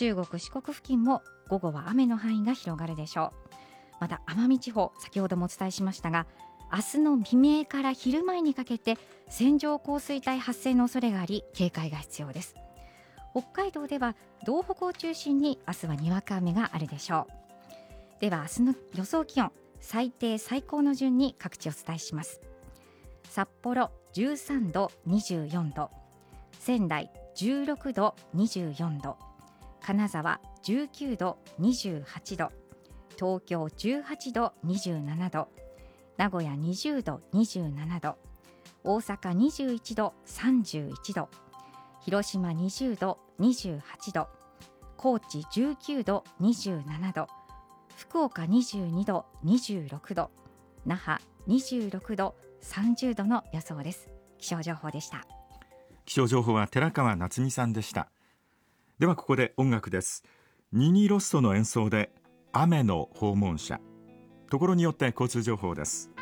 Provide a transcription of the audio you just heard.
中国四国付近も午後は雨の範囲が広がるでしょう。また奄美地方、先ほどもお伝えしましたが、明日の未明から昼前にかけて線状降水帯発生の恐れがあり、警戒が必要です。北海道では道北を中心に明日はにわか雨があるでしょう。では明日の予想気温、最低最高の順に各地お伝えします。札幌13度24度、仙台16度24度、金沢19度28度、東京18度27度、名古屋20度27度、大阪21度31度、広島20度28度、高知19度27度、福岡22度26度、那覇26度30度の予想です。気象情報でした。 気象情報は寺川夏美さんでした。ではここで音楽です。ニニロッソの演奏で雨の訪問者。ところによって交通情報です。